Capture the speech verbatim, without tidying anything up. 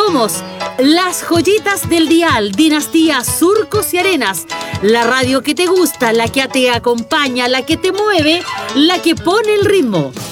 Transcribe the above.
Somos las joyitas del dial, Dinastía Surcos y Arenas. La radio que te gusta, la que te acompaña, la que te mueve, la que pone el ritmo.